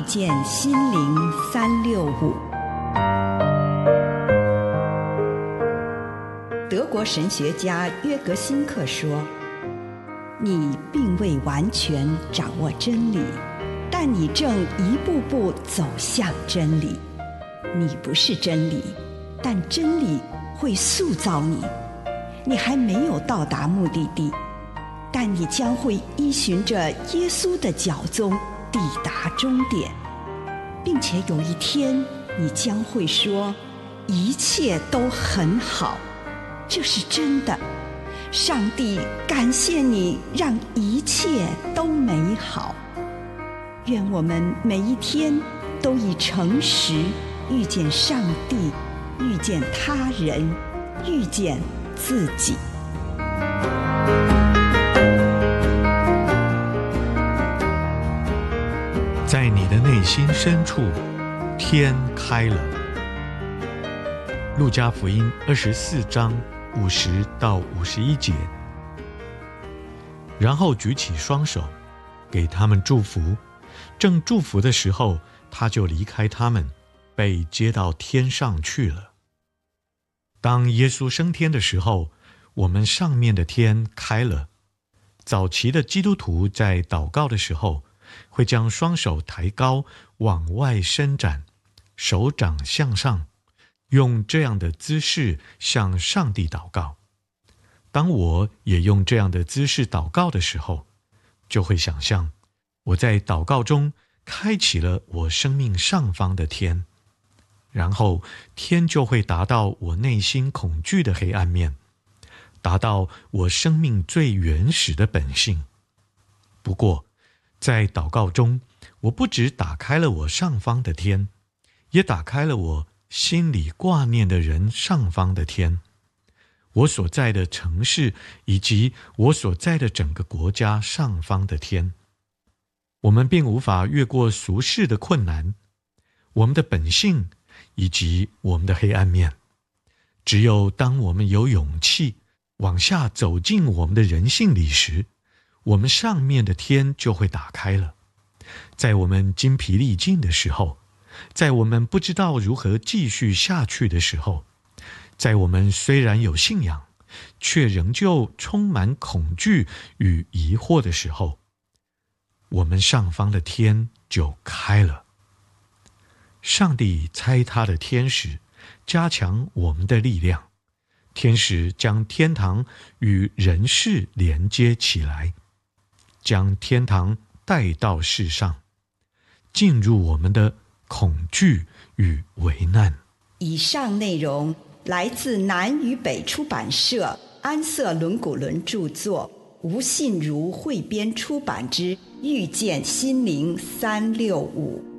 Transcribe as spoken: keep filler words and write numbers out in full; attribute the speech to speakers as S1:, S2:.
S1: 见心灵三六五。德国神学家约格辛克说，你并未完全掌握真理，但你正一步步走向真理。你不是真理，但真理会塑造你。你还没有到达目的地，但你将会依循着耶稣的脚踪抵达终点，并且有一天你将会说，一切都很好。这是真的。上帝感谢你，让一切都美好。愿我们每一天都以诚实遇见上帝，遇见他人，遇见自己。
S2: 在你的内心深处，天开了。路加福音二十四章五十到五十一节。然后举起双手，给他们祝福。正祝福的时候，他就离开他们，被接到天上去了。当耶稣升天的时候，我们上面的天开了。早期的基督徒在祷告的时候，会将双手抬高，往外伸展，手掌向上，用这样的姿势向上帝祷告。当我也用这样的姿势祷告的时候，就会想象我在祷告中开启了我生命上方的天，然后天就会达到我内心恐惧的黑暗面，达到我生命最原始的本性。不过在祷告中，我不只打开了我上方的天，也打开了我心里挂念的人上方的天。我所在的城市以及我所在的整个国家上方的天。我们并无法越过俗世的困难，我们的本性以及我们的黑暗面。只有当我们有勇气往下走进我们的人性里时，我们上面的天就会打开了。在我们筋疲力尽的时候，在我们不知道如何继续下去的时候，在我们虽然有信仰，却仍旧充满恐惧与疑惑的时候，我们上方的天就开了。上帝差他的天使加强我们的力量，天使将天堂与人世连接起来，将天堂带到世上，进入我们的恐惧与危难。
S1: 以上内容来自南与北出版社安瑟伦古伦著作，吴信如汇编出版之《遇见心灵三六五》。